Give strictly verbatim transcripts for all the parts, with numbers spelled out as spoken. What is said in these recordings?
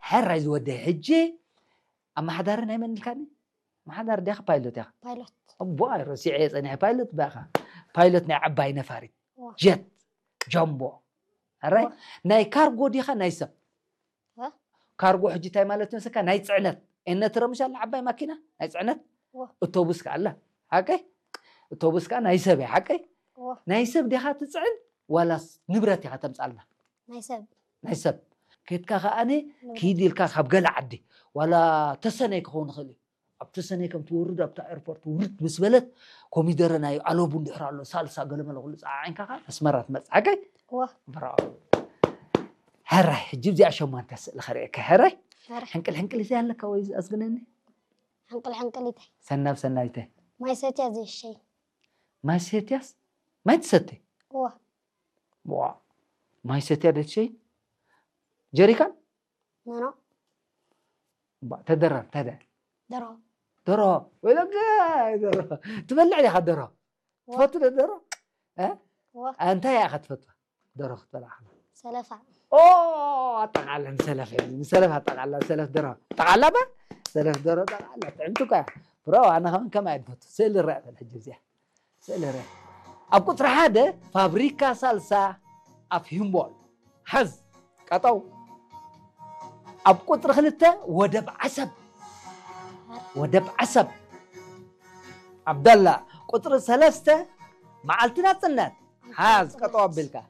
حر الودي حجي أما حدار نايم الكاني ما حدار ديخ بايلوت يا بايلوت أبو رسي عيس أنا بايلوت بقى بايلوت نعباي نفاري جت جامبو هراي ناي كارغو ديخا نايسب ها كارغو حجي تاي مالت مسكا ناي صعنت إن ترى مش العباي ماكينة ناي صعنت أوتوبوس كالله حكي أوتوبوس كان نايسب حكي نايسب ديخا تصعن ولا نبرتي هتمصالنا نايسب نايسب كيت كاخا أني كيدي الكا خبقل عدي ولا تسنيك هون خلي أب تسنيك أم تورد أب تا إيربورت ورد مسبلت كوميدر ناي ألو بندر ألو سالسا قلم الغلس عين كاخا اسمرت مس حكي واه برا هراي جيب زي عشان ما تس الخريك هراي حنكل حنكل زي هلا كويس أصغنني حنقل حنقليته سناب سنايته ما يسيت هذا الشيء ما سيتياس ما تستي واه وا ما يستي هذا الشيء جريكان نانا با تدرى تدرى درا درا ولا جاي درا تبلع لي خد درا تفضل درا ها واه أنت يا أخي تفضل درا تبلع سلفة أوه تعال سلف سلف تعال سلف درا تعال با سلف درا تعال أنتوا كا برو أنا هم كم عدت سيل الرأي الحجزية سيل الرأي أبو ترى هذا فابريكا سالسا أفهمول حز كتاو أبو ترى خلته ودب عسب ودب عسب عبد الله قطر ثلاثة معلتنا سنات حاز كتاو بالكا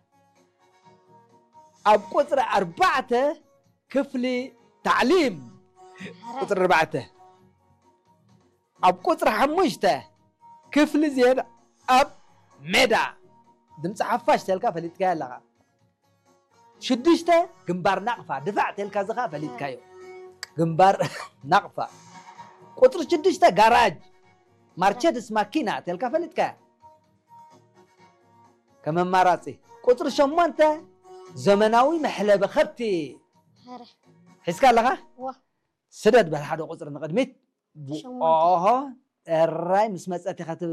أبو قطر أربعة كفلي تعليم قطر أربعة أبو قطر حمشته كفلي زيادة أب ميدا دمت حفاش تلقى فليت كاي لغا شدشته جنبار نقفة دفع تلقى زغا فليت كايو جنبار نقفة قطر شدشته جراج مرشدس ماكينة تلقى فليت كاي كمان مراتي قطر شمانته زمناوي محلب خبتي حسكا لغا واه سدد بالحد قطر نقدمت آها الراي مسمساتي خاطر